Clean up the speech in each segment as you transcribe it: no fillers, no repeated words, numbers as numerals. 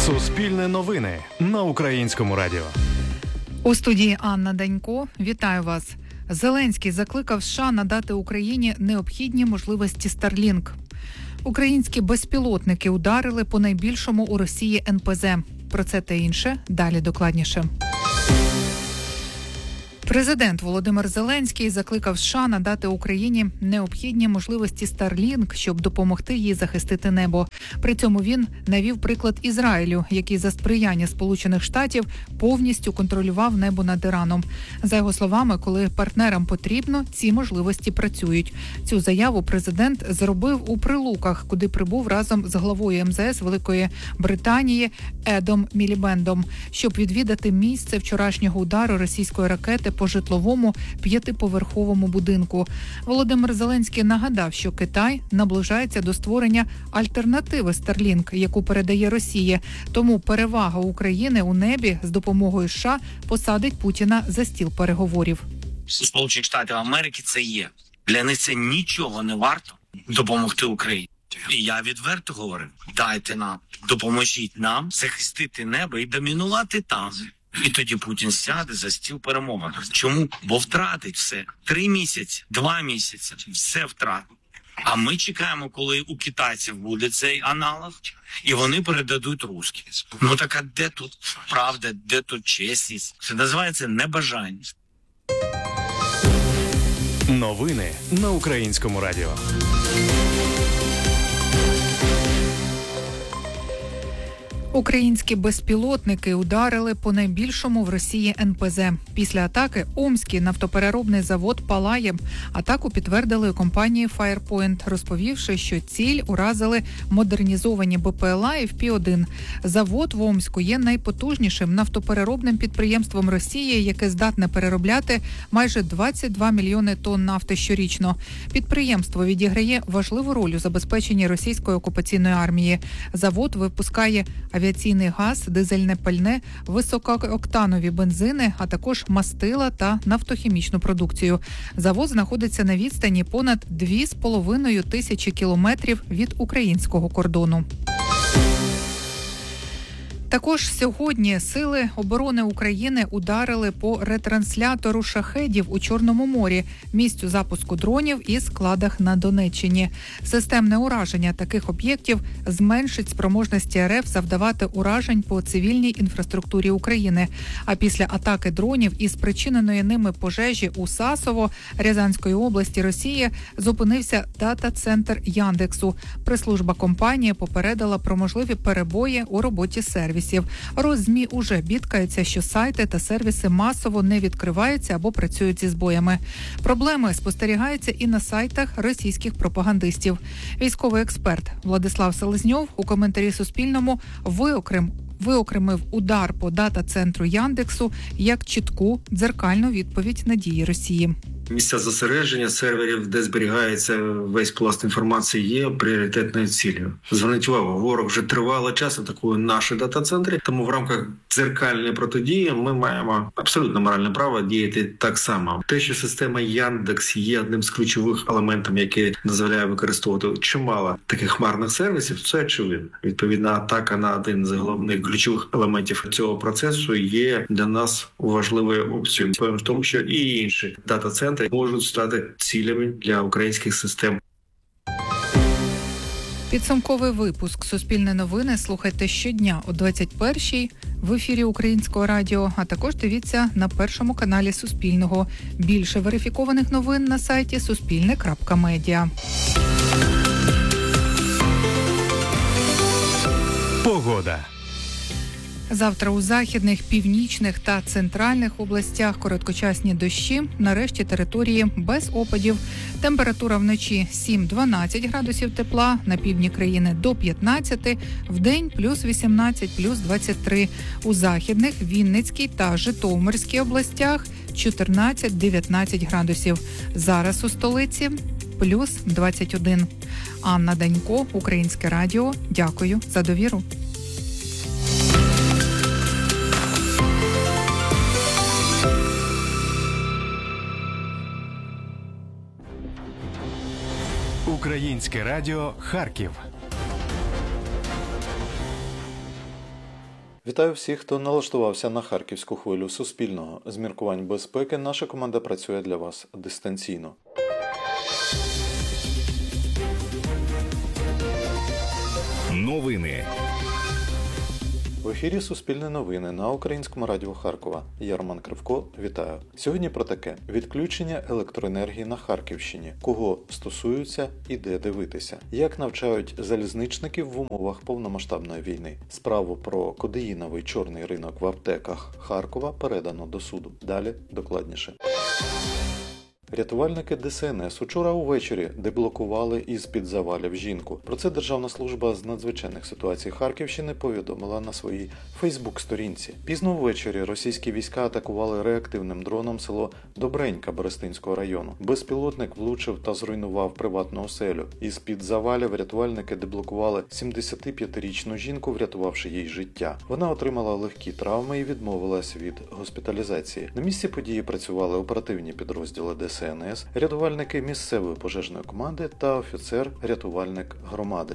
Суспільне новини на Українському радіо. У студії Анна Данько. Вітаю вас. Зеленський закликав США надати Україні необхідні можливості Starlink. Українські безпілотники ударили по найбільшому у Росії НПЗ. Про це та інше далі докладніше. Президент Володимир Зеленський закликав США надати Україні необхідні можливості Starlink, щоб допомогти їй захистити небо. При цьому він навів приклад Ізраїлю, який за сприяння Сполучених Штатів повністю контролював небо над Іраном. За його словами, коли партнерам потрібно, ці можливості працюють. Цю заяву президент зробив у Прилуках, куди прибув разом з главою МЗС Великої Британії Едом Мілібендом, щоб відвідати місце вчорашнього удару російської ракети по житловому 5-поверховому будинку. Володимир Зеленський нагадав, що Китай наближається до створення альтернативи Starlink, яку передає Росія. Тому перевага України у небі з допомогою США посадить Путіна за стіл переговорів. Сполучені Штати Америки це є. Для них це нічого не варто допомогти Україні. І я відверто говорю, дайте нам, допоможіть нам захистити небо і домінувати там. І тоді Путін сяде за стіл перемовин. Чому? Бо втратить все. 3 місяці, 2 місяці, все втратить. А ми чекаємо, коли у китайців буде цей аналог, і вони передадуть русські. Ну так а де тут правда, де тут чесність? Це називається небажання. Новини на Українському радіо. Українські безпілотники ударили по найбільшому в Росії НПЗ. Після атаки Омський нафтопереробний завод палає. Атаку підтвердили у компанії Firepoint, розповівши, що ціль уразили модернізовані БПЛА FP-1. Завод в Омську є найпотужнішим нафтопереробним підприємством Росії, яке здатне переробляти майже 22 мільйони тонн нафти щорічно. Підприємство відіграє важливу роль у забезпеченні російської окупаційної армії. Завод випускає авіаційний газ, дизельне пальне, високооктанові бензини, а також мастила та нафтохімічну продукцію. Завод знаходиться на відстані понад 2,5 тисячі кілометрів від українського кордону. Також сьогодні Сили оборони України ударили по ретранслятору шахедів у Чорному морі, місцю запуску дронів і складах на Донеччині. Системне ураження таких об'єктів зменшить спроможності РФ завдавати уражень по цивільній інфраструктурі України. А після атаки дронів і спричиненої ними пожежі у Сасово Рязанської області Росії зупинився дата-центр Яндексу. Прес-служба компанії попередила про можливі перебої у роботі сервісів. Роззмі уже бідкаються, що сайти та сервіси масово не відкриваються або працюють зі збоями. Проблеми спостерігаються і на сайтах російських пропагандистів. Військовий експерт Владислав Селезньов у коментарі Суспільному виокремив удар по дата-центру Яндексу як чітку дзеркальну відповідь на дії Росії. Місця зосередження серверів, де зберігається весь пласт інформації, є пріоритетною цілею. Зверніть увагу, ворог вже тривалий час атакує наші дата-центри, тому в рамках дзеркальної протидії ми маємо абсолютно моральне право діяти так само. Те, що система Яндекс є одним з ключових елементів, який дозволяє використовувати чимало таких хмарних сервісів, це очевидно. Відповідна атака на один з головних ключових елементів цього процесу є для нас важливою опцією. В тому, що і інші дата-центри можуть стати цілями для українських систем. Підсумковий випуск «Суспільне новини» слухайте щодня о 21-й в ефірі Українського радіо, а також дивіться на першому каналі Суспільного. Більше верифікованих новин на сайті suspilne.media. Погода. Завтра у західних, північних та центральних областях короткочасні дощі, на решті території без опадів. Температура вночі 7-12 градусів тепла, на півдні країни до 15, вдень плюс 18, плюс 23. У західних, Вінницькій та Житомирській областях 14-19 градусів. Зараз у столиці плюс 21. Анна Данько, Українське радіо. Дякую за довіру. Українське радіо «Харків». Вітаю всіх, хто налаштувався на харківську хвилю Суспільного. З міркувань безпеки наша команда працює для вас дистанційно. Новини. В ефірі Суспільне новини на Українському радіо Харкова. Я Роман Кривко, вітаю. Сьогодні про таке. Відключення електроенергії на Харківщині. Кого стосуються і де дивитися. Як навчають залізничників в умовах повномасштабної війни. Справу про кодеїновий чорний ринок в аптеках Харкова передано до суду. Далі докладніше. Рятувальники ДСНС учора увечері деблокували із-під завалів жінку. Про це Державна служба з надзвичайних ситуацій Харківщини повідомила на своїй Фейсбук-сторінці. Пізно ввечері російські війська атакували реактивним дроном село Добренька Берестинського району. Безпілотник влучив та зруйнував приватну оселю. Із-під завалів рятувальники деблокували 75-річну жінку, врятувавши їй життя. Вона отримала легкі травми і відмовилась від госпіталізації. На місці події працювали оперативні підрозділи ДСНС, рятувальники місцевої пожежної команди та офіцер-рятувальник громади.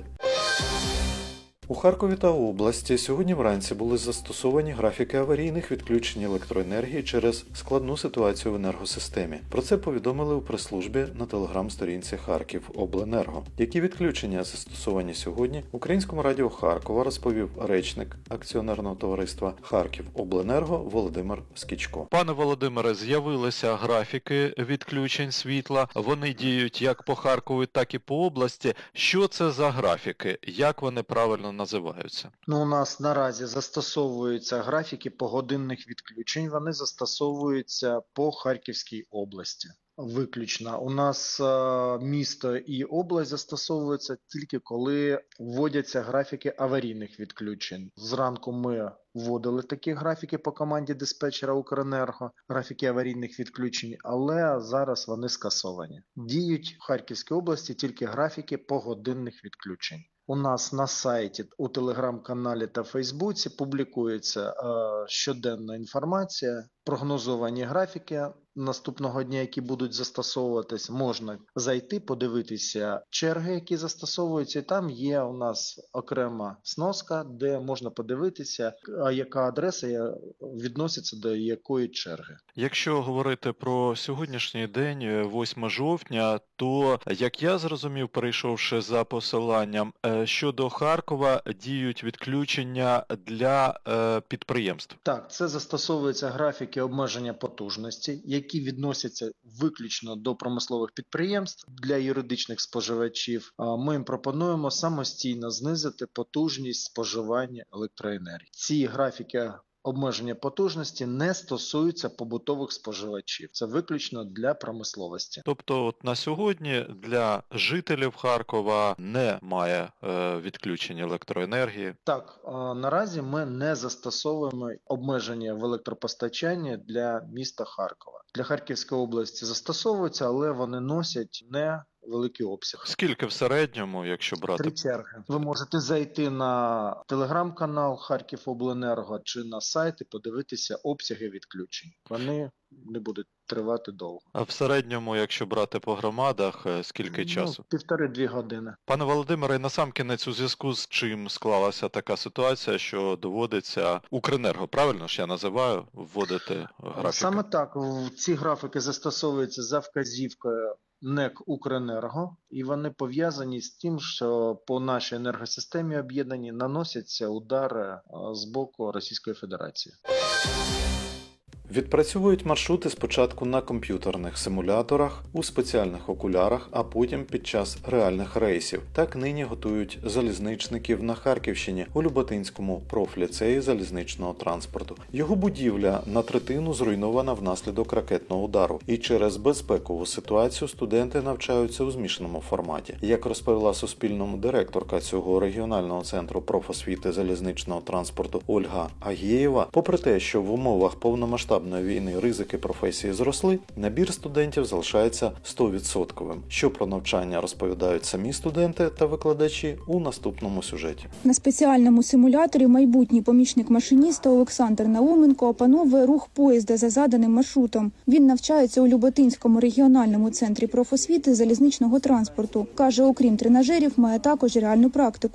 У Харкові та області сьогодні вранці були застосовані графіки аварійних відключень електроенергії через складну ситуацію в енергосистемі. Про це повідомили у прес-службі на телеграм-сторінці Харківобленерго. Які відключення застосовані сьогодні, Українському радіо Харкова розповів речник акціонерного товариства Харківобленерго Володимир Скічко. Пане Володимире, з'явилися графіки відключень світла. Вони діють як по Харкову, так і по області. Що це за графіки? Як вони правильно називаються? У нас наразі застосовуються графіки погодинних відключень. Вони застосовуються по Харківській області. Виключно. У нас місто і область застосовуються тільки коли вводяться графіки аварійних відключень. Зранку ми вводили такі графіки по команді диспетчера Укренерго, графіки аварійних відключень, але зараз вони скасовані. Діють в Харківській області тільки графіки погодинних відключень. У нас на сайті, у телеграм-каналі та Фейсбуці публікується щоденна інформація, прогнозовані графіки наступного дня, які будуть застосовуватись. Можна зайти, подивитися черги, які застосовуються, і там є у нас окрема сноска, де можна подивитися, яка адреса відноситься до якої черги. Якщо говорити про сьогоднішній день, 8 жовтня, то, як я зрозумів, перейшовши за посиланням, щодо Харкова діють відключення для підприємств. Так, це застосовуються графіки обмеження потужності, які відносяться виключно до промислових підприємств. Для юридичних споживачів ми їм пропонуємо самостійно знизити потужність споживання електроенергії. Ці графіки обмеження потужності не стосуються побутових споживачів. Це виключно для промисловості. Тобто от на сьогодні для жителів Харкова немає відключення електроенергії? Так, наразі ми не застосовуємо обмеження в електропостачанні для міста Харкова. Для Харківської області застосовуються, але вони носять не великий обсяг. Скільки в середньому, якщо брати? 3 черги. Ви можете зайти на телеграм-канал Харківобленерго чи на сайт і подивитися обсяги відключень. Вони не будуть тривати довго. А в середньому, якщо брати по громадах, скільки часу? 1,5-2 години. Пане Володимире, насамкінець, у зв'язку з чим склалася така ситуація, що доводиться Укренерго, правильно ж я називаю, вводити графіки? Саме так. Ці графіки застосовуються за вказівкою НЕК Укренерго, і вони пов'язані з тим, що по нашій енергосистемі об'єднані наносяться удари з боку Російської Федерації. Відпрацьовують маршрути спочатку на комп'ютерних симуляторах, у спеціальних окулярах, а потім під час реальних рейсів. Так нині готують залізничників на Харківщині у Люботинському профліцеї залізничного транспорту. Його будівля на третину зруйнована внаслідок ракетного удару. І через безпекову ситуацію студенти навчаються у змішаному форматі. Як розповіла Суспільному директорка цього регіонального центру профосвіти залізничного транспорту Ольга Агієва, попри те, що в умовах повномасштабної війни ризики професії зросли, набір студентів залишається 100%. Що про навчання розповідають самі студенти та викладачі у наступному сюжеті. На спеціальному симуляторі майбутній помічник машиніста Олександр Науменко опановує рух поїзда за заданим маршрутом. Він навчається у Люботинському регіональному центрі профосвіти залізничного транспорту. Каже, окрім тренажерів, має також реальну практику.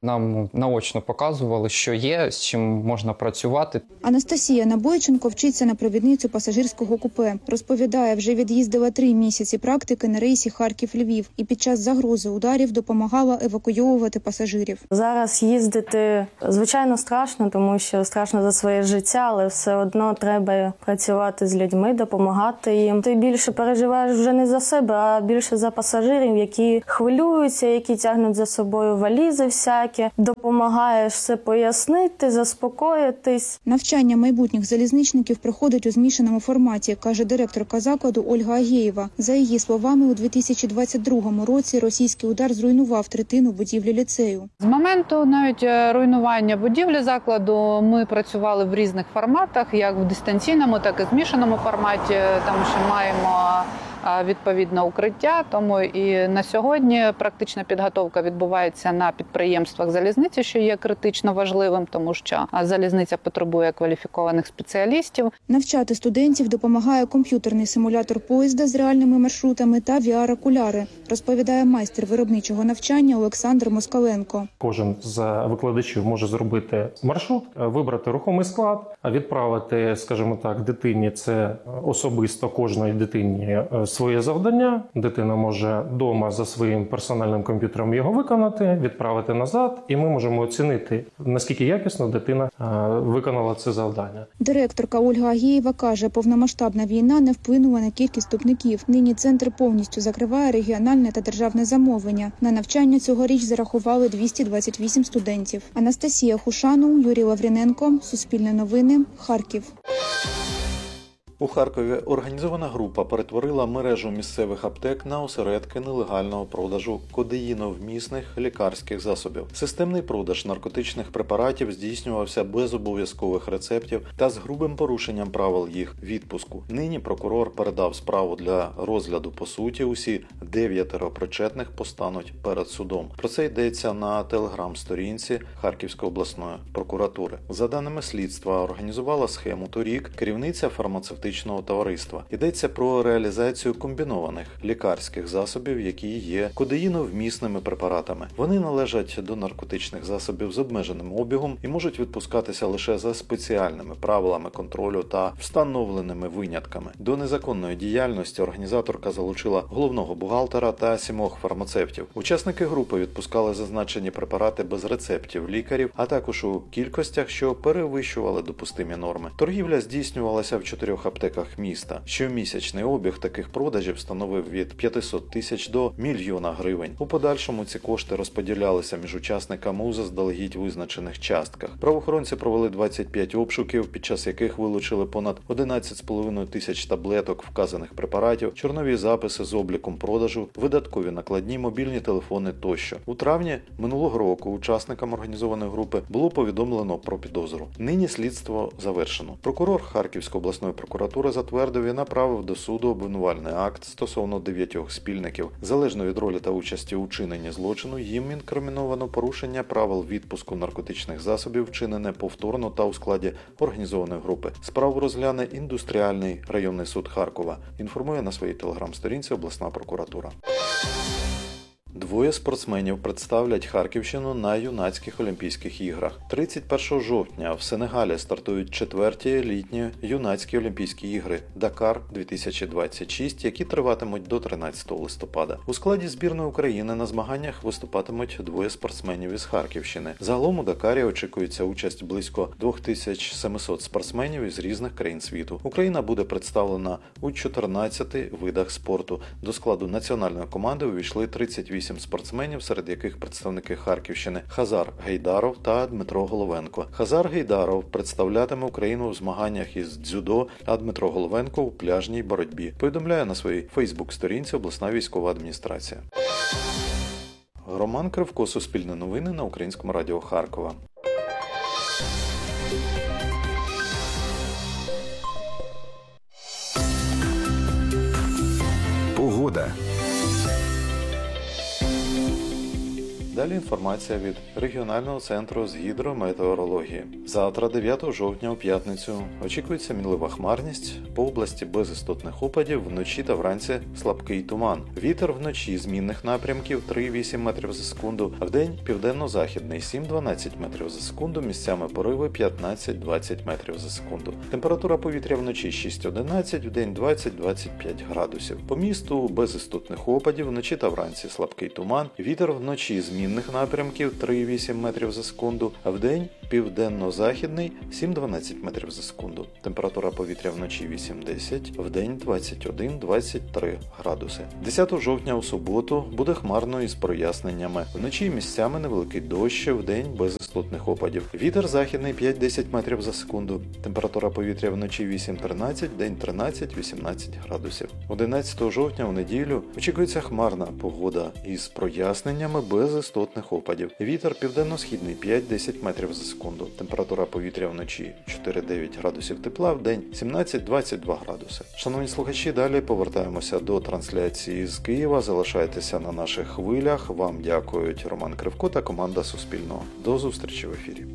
Нам наочно показували, що є, з чим можна працювати. Анастасія Набойченко вчиться на провідницю пасажирського купе. Розповідає, вже від'їздила 3 місяці практики на рейсі Харків-Львів і під час загрози ударів допомагала евакуйовувати пасажирів. Зараз їздити, звичайно, страшно, тому що страшно за своє життя, але все одно треба працювати з людьми, допомагати їм. Ти більше переживаєш вже не за себе, а більше за пасажирів, які хвилюються, які тягнуть за собою валізи всякі. Допомагаєш все пояснити, заспокоїтись. Навчання майбутніх залізничників проходить у змішаному форматі, каже директорка закладу Ольга Агєєва. За її словами, у 2022 році російський удар зруйнував третину будівлі ліцею. З моменту навіть руйнування будівлі закладу ми працювали в різних форматах, як в дистанційному, так і змішаному форматі, тому що маємо відповідне укриття. Тому і на сьогодні практична підготовка відбувається на підприємствах залізниці, що є критично важливим, тому що залізниця потребує кваліфікованих спеціалістів. Навчати студентів допомагає комп'ютерний симулятор поїзда з реальними маршрутами та VR-окуляри, розповідає майстер виробничого навчання Олександр Москаленко. Кожен з викладачів може зробити маршрут, вибрати рухомий склад, відправити, скажімо так, дитині, це особисто кожної дитині своє завдання. Дитина може вдома за своїм персональним комп'ютером його виконати, відправити назад, і ми можемо оцінити, наскільки якісно дитина виконала це завдання. Директорка Ольга Агєєва каже, повномасштабна війна не вплинула на кількість вступників. Нині центр повністю закриває регіональне та державне замовлення. На навчання цьогоріч зарахували 228 студентів. Анастасія Хушану, Юрій Лавріненко, Суспільне новини, Харків. У Харкові організована група перетворила мережу місцевих аптек на осередки нелегального продажу кодеїновмісних лікарських засобів. Системний продаж наркотичних препаратів здійснювався без обов'язкових рецептів та з грубим порушенням правил їх відпуску. Нині прокурор передав справу для розгляду по суті. Усі 9 причетних постануть перед судом. Про це йдеться на телеграм-сторінці Харківської обласної прокуратури. За даними слідства, організувала схему торік керівниця фармацевтичного товариства. Йдеться про реалізацію комбінованих лікарських засобів, які є кодеїновмісними препаратами. Вони належать до наркотичних засобів з обмеженим обігом і можуть відпускатися лише за спеціальними правилами контролю та встановленими винятками. До незаконної діяльності організаторка залучила головного бухгалтера та 7 фармацевтів. Учасники групи відпускали зазначені препарати без рецептів лікарів, а також у кількостях, що перевищували допустимі норми. Торгівля здійснювалася в 4 аптеках міста. Щомісячний обіг таких продажів становив від 500 тисяч до 1 мільйона гривень. У подальшому ці кошти розподілялися між учасниками у заздалегідь визначених частках. Правоохоронці провели 25 обшуків, під час яких вилучили понад 11,5 тисяч таблеток вказаних препаратів, чорнові записи з обліком продажу, видаткові накладні, мобільні телефони тощо. У травні минулого року учасникам організованої групи було повідомлено про підозру. Нині слідство завершено. Прокурор Харківської обласної прокуратури затвердив і направив до суду обвинувальний акт стосовно 9 спільників. Залежно від ролі та участі у чиненні злочину, їм інкриміновано порушення правил відпуску наркотичних засобів, вчинене повторно та у складі організованої групи. Справу розгляне індустріальний районний суд Харкова. Інформує на своїй телеграм-сторінці обласна прокуратура. 2 спортсменів представлять Харківщину на юнацьких Олімпійських іграх. 31 жовтня в Сенегалі стартують 4-ті літні юнацькі Олімпійські ігри «Дакар-2026», які триватимуть до 13 листопада. У складі збірної України на змаганнях виступатимуть 2 спортсменів із Харківщини. Загалом у Дакарі очікується участь близько 2700 спортсменів із різних країн світу. Україна буде представлена у 14 видах спорту. До складу національної команди увійшли 38 спортсменів, серед яких представники Харківщини Хазар Гейдаров та Дмитро Головенко. Хазар Гейдаров представлятиме Україну у змаганнях із дзюдо, а Дмитро Головенко у пляжній боротьбі. Повідомляє на своїй Фейсбук-сторінці обласна військова адміністрація. Роман Кривко, Суспільне новини на Українському радіо Харкова. Погода. Далі інформація від регіонального центру з гідрометеорології. Завтра, 9 жовтня у п'ятницю, очікується мінлива хмарність, по області без істотних опадів, вночі та вранці слабкий туман. Вітер вночі змінних напрямків 3,8 метрів за секунду, а вдень південно-західний 7-12 метрів за секунду, місцями пориви 15-20 метрів за секунду. Температура повітря вночі 6-11, вдень 20-25 градусів. По місту без істотних опадів, вночі та вранці слабкий туман, вітер вночі змінних напрямків 3,8 метрів за секунду, а вдень південно-західний 7-12 метрів за секунду. Температура повітря вночі 8-10, вдень 21-23 градуси. 10 жовтня у суботу буде хмарно із проясненнями. Вночі місцями невеликий дощ, вдень без істотних опадів. Вітер західний 5-10 метрів за секунду. Температура повітря вночі 8-13, вдень 13-18 градусів. 11 жовтня у неділю очікується хмарна погода із проясненнями без істотних опадів. Вітер південно-східний 5-10 метрів за секунду. Температура повітря вночі 4-9 градусів тепла, вдень 17-22 градуси. Шановні слухачі, далі повертаємося до трансляції з Києва. Залишайтеся на наших хвилях. Вам дякують Роман Кривко та команда Суспільного. До зустрічі в ефірі.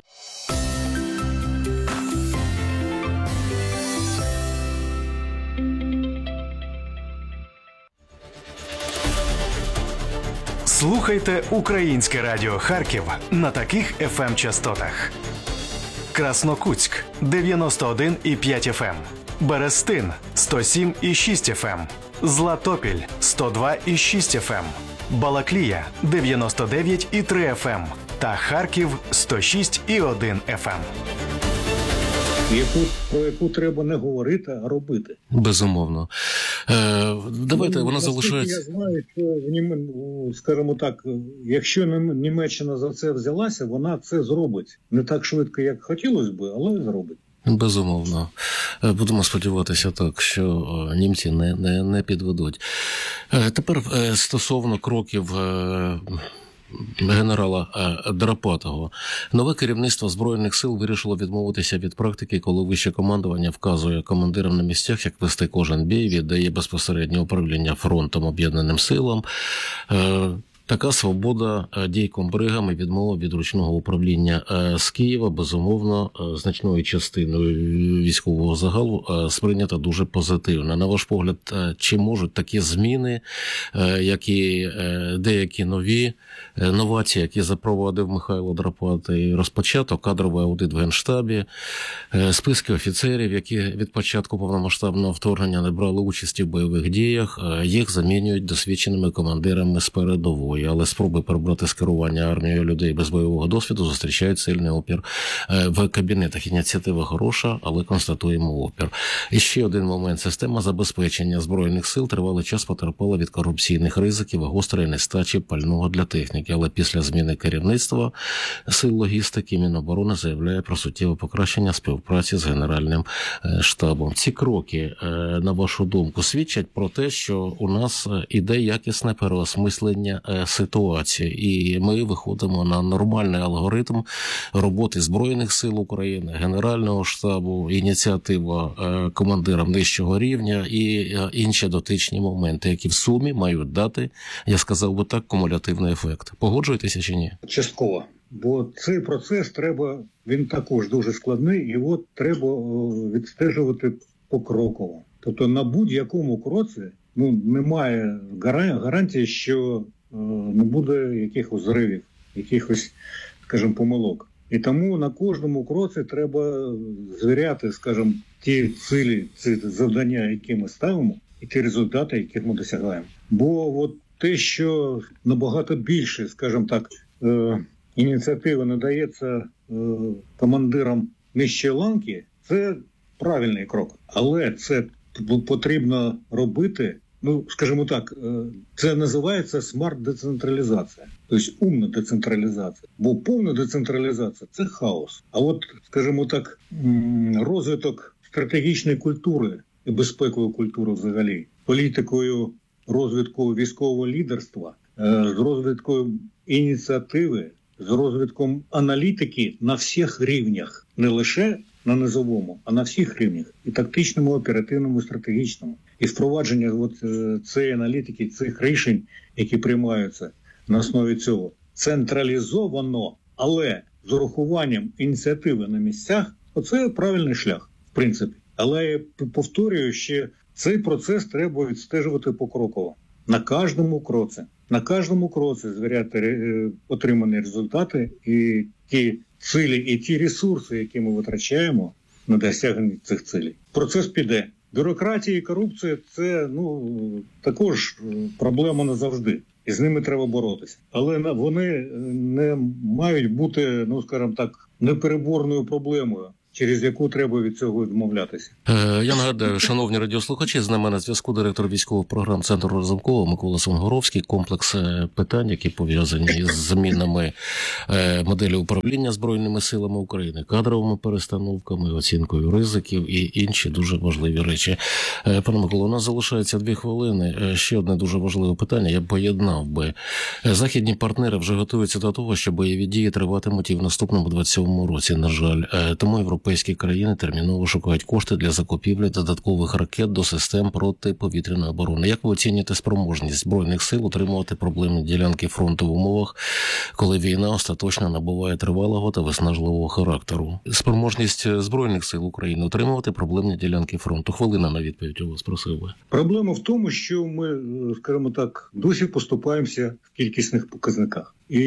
Слухайте Українське радіо Харків на таких FM-частотах. Краснокутськ – 91,5 FM. Берестин – 107,6 FM. Златопіль – 102,6 FM. Балаклія – 99,3 FM. Та Харків – 106,1 FM. Про яку треба не говорити, а робити. Безумовно. Давайте, вона залишається... Я знаю, що, скажімо так, якщо Німеччина за це взялася, вона це зробить. Не так швидко, як хотілося б, але зробить. Безумовно. Будемо сподіватися так, що німці не підведуть. Тепер стосовно кроків генерала Драпатого. Нове керівництво Збройних сил вирішило відмовитися від практики, коли вище командування вказує командирам на місцях, як вести кожен бій, віддає безпосереднє управління фронтом об'єднаним силам. Така свобода дій комбригам і відмова від ручного управління з Києва, безумовно, значною частиною військового загалу сприйнята дуже позитивно. На ваш погляд, чи можуть такі зміни, як і деякі нові новації, які запровадив Михайло Драпатий, розпочато кадровий аудит в Генштабі, списки офіцерів, які від початку повномасштабного вторгнення не брали участі в бойових діях, їх замінюють досвідченими командирами з передової. Але спроби перебрати з керування армією людей без бойового досвіду зустрічають сильний опір в кабінетах. Ініціатива хороша, але констатуємо опір. І ще один момент. Система забезпечення Збройних сил тривалий час потерпала від корупційних ризиків і гострої нестачі пального для техніки. Але після зміни керівництва сил логістики Міноборони заявляє про суттєве покращення співпраці з Генеральним штабом. Ці кроки, на вашу думку, свідчать про те, що у нас іде якісне переосмислення ситуації, і ми виходимо на нормальний алгоритм роботи Збройних сил України, Генерального штабу, ініціатива командирам нижчого рівня і інші дотичні моменти, які в сумі мають дати, я сказав би так, кумулятивний ефект. Погоджуєтеся чи ні? Частково. Бо цей процес треба, він також дуже складний, його треба відстежувати покроково. Тобто на будь-якому кроці немає гарантії, що не буде якихось зривів, якихось, скажімо, помилок. І тому на кожному кроці треба звіряти, скажімо, ті цілі, ці завдання, які ми ставимо, і ті результати, яких ми досягаємо. Бо от те, що набагато більше, скажімо так, ініціатива надається командирам нижчої ланки, це правильний крок. Але це потрібно робити, скажімо так, це називається смарт-децентралізація. Тобто умна децентралізація. Бо повна децентралізація – це хаос. А от, скажімо так, розвиток стратегічної культури і безпекової культури взагалі, політикою розвитку військового лідерства, з розвиткою ініціативи, з розвитком аналітики на всіх рівнях, не лише на низовому, а на всіх рівнях. І тактичному, оперативному, і стратегічному. І впровадження цієї аналітики, цих рішень, які приймаються на основі цього, централізовано, але з урахуванням ініціативи на місцях, оце правильний шлях, в принципі. Але я повторюю, ще цей процес треба відстежувати покроково. На кожному кроці звіряти отримані результати і ті цілі, і ті ресурси, які ми витрачаємо на досягнення цих цілей. Процес піде. Бюрократія і корупція – це також проблема назавжди. І з ними треба боротися. Але вони не мають бути, скажімо так, непереборною проблемою, через яку треба від цього відмовлятися. Я нагадаю, шановні радіослухачі, з нами на зв'язку директор військових програм Центру Разумкова Микола Сунгоровський. Комплекс питань, які пов'язані з змінами моделі управління Збройними силами України, кадровими перестановками, оцінкою ризиків і інші дуже важливі речі. Пане Миколо, у нас залишається 2 хвилини. Ще одне дуже важливе питання. Я б поєднав би. Західні партнери вже готуються до того, що бойові дії триватимуть і в наступному 27-му році, на жаль. Тому європейські країни терміново шукають кошти для закупівлі додаткових ракет до систем протиповітряної оборони. Як ви оцінюєте спроможність Збройних сил утримувати проблемні ділянки фронту в умовах, коли війна остаточно набуває тривалого та виснажливого характеру? Спроможність Збройних сил України утримувати проблемні ділянки фронту. Хвилина на відповідь у вас просив би. Проблема в тому, що ми, скажімо так, досі поступаємося в кількісних показниках. І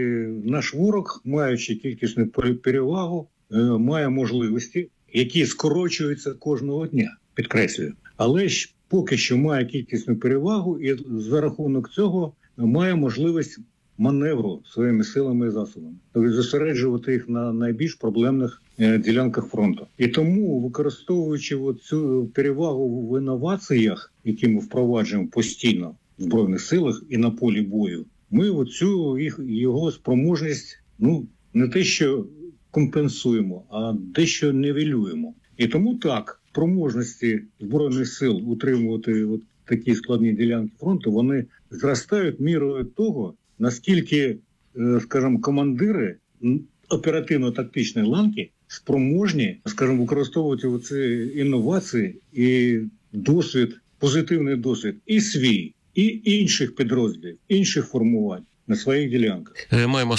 наш ворог, маючи кількісну перевагу, має можливості, які скорочуються кожного дня, підкреслюю. Але ж поки що має кількісну перевагу і за рахунок цього має можливість маневру своїми силами і засобами. Тобто зосереджувати їх на найбільш проблемних ділянках фронту. І тому, використовуючи цю перевагу в інноваціях, які ми впроваджуємо постійно в Збройних силах і на полі бою, ми оцю його спроможність, не те що компенсуємо, а дещо нівелюємо. І тому так, спроможності Збройних сил утримувати такі складні ділянки фронту, вони зростають мірою того, наскільки, скажімо, командири оперативно-тактичної ланки спроможні, скажімо, використовувати оці інновації і досвід, позитивний досвід і свій, і інших підрозділів, інших формувань на своїх ділянках. Маємо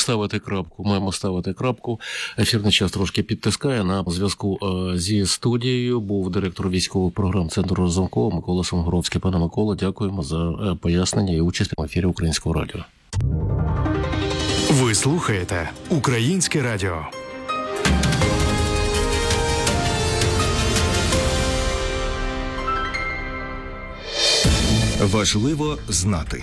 ставити крапку. Ефірний час трошки підтискає. На зв'язку зі студією був директор військових програм Центру Разумкова Микола Сунгоровський. Пане Микола, дякуємо за пояснення і участь в ефірі Українського радіо. Ви слухаєте Українське радіо. Важливо знати.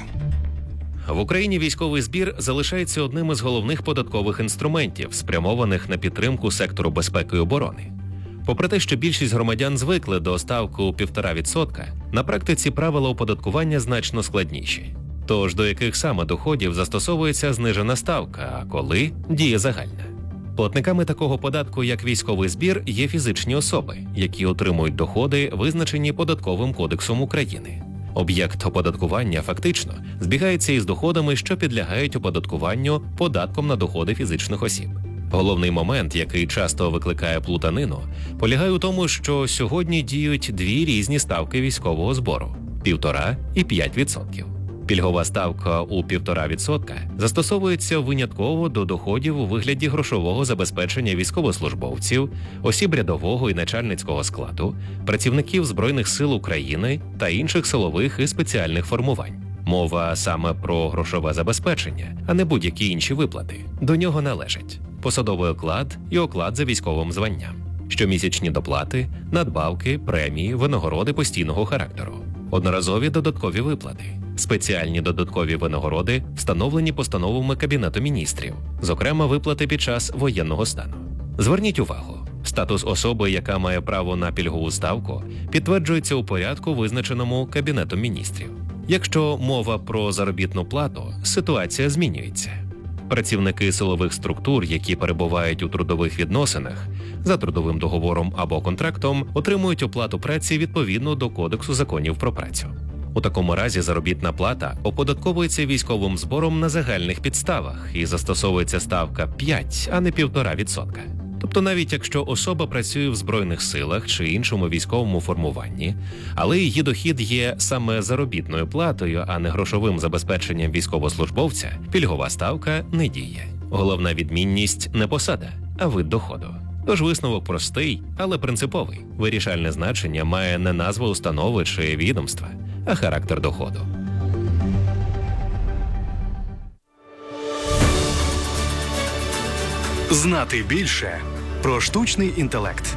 В Україні військовий збір залишається одним із головних податкових інструментів, спрямованих на підтримку сектору безпеки і оборони. Попри те, що більшість громадян звикли до ставки у 1,5%, на практиці правила оподаткування значно складніші. Тож до яких саме доходів застосовується знижена ставка, а коли діє загальна? Платниками такого податку, як військовий збір, є фізичні особи, які отримують доходи, визначені Податковим кодексом України. Об'єкт оподаткування фактично збігається із доходами, що підлягають оподаткуванню податком на доходи фізичних осіб. Головний момент, який часто викликає плутанину, полягає у тому, що сьогодні діють 2 різні ставки військового збору – 1,5% і 5%. Пільгова ставка у 1,5% застосовується винятково до доходів у вигляді грошового забезпечення військовослужбовців, осіб рядового і начальницького складу, працівників Збройних сил України та інших силових і спеціальних формувань. Мова саме про грошове забезпечення, а не будь-які інші виплати. До нього належать посадовий оклад і оклад за військовим званням, щомісячні доплати, надбавки, премії, винагороди постійного характеру, одноразові додаткові виплати, спеціальні додаткові винагороди, встановлені постановами Кабінету міністрів, зокрема виплати під час воєнного стану. Зверніть увагу, статус особи, яка має право на пільгову ставку, підтверджується у порядку, визначеному Кабінетом міністрів. Якщо мова про заробітну плату, ситуація змінюється. Працівники силових структур, які перебувають у трудових відносинах, за трудовим договором або контрактом, отримують оплату праці відповідно до Кодексу законів про працю. У такому разі заробітна плата оподатковується військовим збором на загальних підставах і застосовується ставка 5, а не 1,5%. Тобто навіть якщо особа працює в Збройних силах чи іншому військовому формуванні, але її дохід є саме заробітною платою, а не грошовим забезпеченням військовослужбовця, пільгова ставка не діє. Головна відмінність не посада, а вид доходу. Тож висновок простий, але принциповий. Вирішальне значення має не назва установи чи відомства, а характер доходу. Знати більше про штучний інтелект.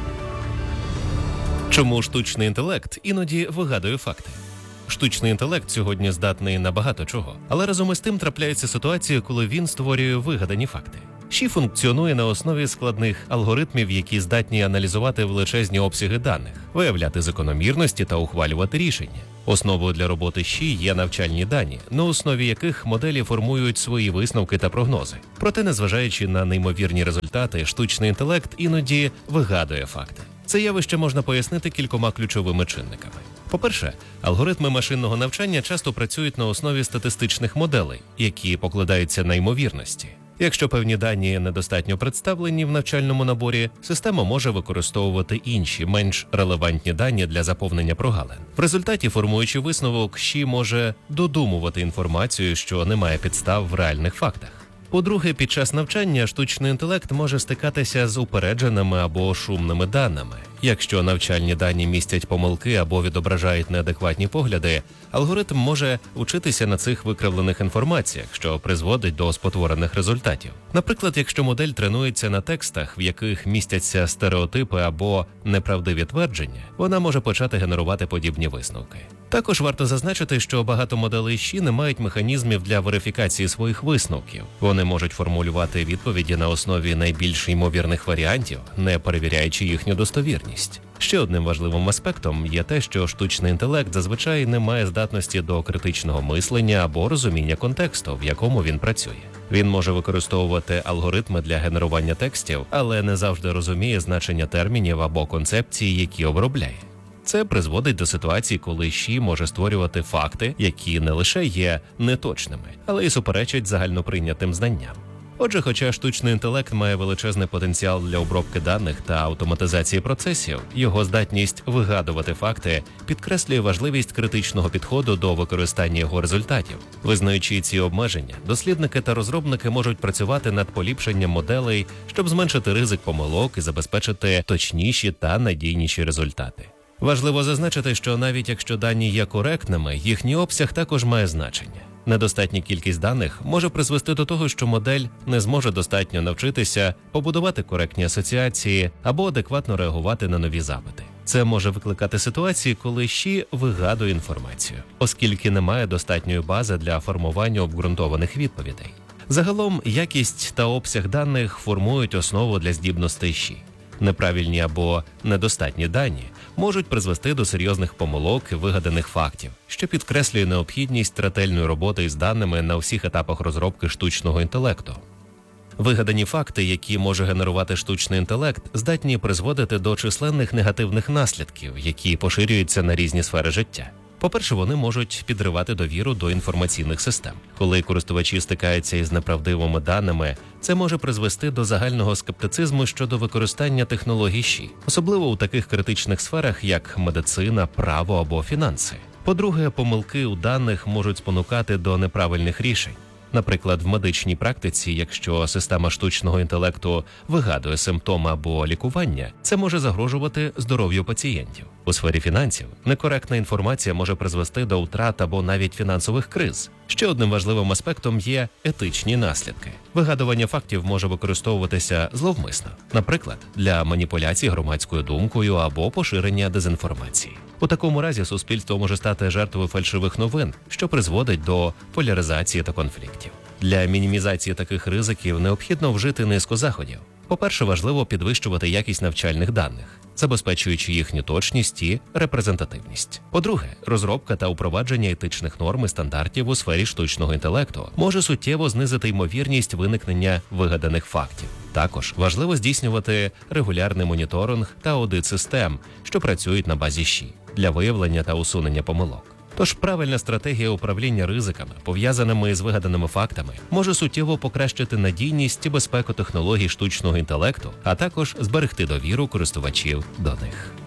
Чому штучний інтелект іноді вигадує факти? Штучний інтелект сьогодні здатний на багато чого, але разом із тим трапляється ситуація, коли він створює вигадані факти. ЩІ функціонує на основі складних алгоритмів, які здатні аналізувати величезні обсяги даних, виявляти закономірності та ухвалювати рішення. Основою для роботи ЩІ є навчальні дані, на основі яких моделі формують свої висновки та прогнози. Проте, незважаючи на неймовірні результати, штучний інтелект іноді вигадує факти. Це явище можна пояснити кількома ключовими чинниками. По-перше, алгоритми машинного навчання часто працюють на основі статистичних моделей, які покладаються на ймовірності. Якщо певні дані недостатньо представлені в навчальному наборі, система може використовувати інші, менш релевантні дані для заповнення прогалин. В результаті, формуючи висновок, ЩІ може додумувати інформацію, що не має підстав в реальних фактах. По-друге, під час навчання штучний інтелект може стикатися з упередженими або шумними даними. Якщо навчальні дані містять помилки або відображають неадекватні погляди, алгоритм може вчитися на цих викривлених інформаціях, що призводить до спотворених результатів. Наприклад, якщо модель тренується на текстах, в яких містяться стереотипи або неправдиві твердження, вона може почати генерувати подібні висновки. Також варто зазначити, що багато моделей ЩІ не мають механізмів для верифікації своїх висновків. Вони можуть формулювати відповіді на основі найбільш ймовірних варіантів, не перевіряючи їхню достовірність. Ще одним важливим аспектом є те, що штучний інтелект зазвичай не має здатності до критичного мислення або розуміння контексту, в якому він працює. Він може використовувати алгоритми для генерування текстів, але не завжди розуміє значення термінів або концепцій, які обробляє. Це призводить до ситуації, коли ЩІ може створювати факти, які не лише є неточними, але й суперечать загальноприйнятим знанням. Отже, хоча штучний інтелект має величезний потенціал для обробки даних та автоматизації процесів, його здатність вигадувати факти підкреслює важливість критичного підходу до використання його результатів. Визнаючи ці обмеження, дослідники та розробники можуть працювати над поліпшенням моделей, щоб зменшити ризик помилок і забезпечити точніші та надійніші результати. Важливо зазначити, що навіть якщо дані є коректними, їхній обсяг також має значення. Недостатня кількість даних може призвести до того, що модель не зможе достатньо навчитися побудувати коректні асоціації або адекватно реагувати на нові запити. Це може викликати ситуації, коли ЩІ вигадує інформацію, оскільки немає достатньої бази для формування обґрунтованих відповідей. Загалом, якість та обсяг даних формують основу для здібностей ЩІ. Неправильні або недостатні дані можуть призвести до серйозних помилок і вигаданих фактів, що підкреслює необхідність ретельної роботи із даними на всіх етапах розробки штучного інтелекту. Вигадані факти, які може генерувати штучний інтелект, здатні призводити до численних негативних наслідків, які поширюються на різні сфери життя. По-перше, вони можуть підривати довіру до інформаційних систем. Коли користувачі стикаються із неправдивими даними, це може призвести до загального скептицизму щодо використання технологій ЩІ, особливо у таких критичних сферах, як медицина, право або фінанси. По-друге, помилки у даних можуть спонукати до неправильних рішень. Наприклад, в медичній практиці, якщо система штучного інтелекту вигадує симптоми або лікування, це може загрожувати здоров'ю пацієнтів. У сфері фінансів некоректна інформація може призвести до втрат або навіть фінансових криз. Ще одним важливим аспектом є етичні наслідки. Вигадування фактів може використовуватися зловмисно, наприклад, для маніпуляцій громадською думкою або поширення дезінформації. У такому разі суспільство може стати жертвою фальшивих новин, що призводить до поляризації та конфліктів. Для мінімізації таких ризиків необхідно вжити низку заходів. По-перше, важливо підвищувати якість навчальних даних, забезпечуючи їхню точність і репрезентативність. По-друге, розробка та упровадження етичних норм і стандартів у сфері штучного інтелекту може суттєво знизити ймовірність виникнення вигаданих фактів. Також важливо здійснювати регулярний моніторинг та аудит систем, що працюють на базі ЩІ, для виявлення та усунення помилок. Тож правильна стратегія управління ризиками, пов'язаними з вигаданими фактами, може суттєво покращити надійність і безпеку технологій штучного інтелекту, а також зберегти довіру користувачів до них.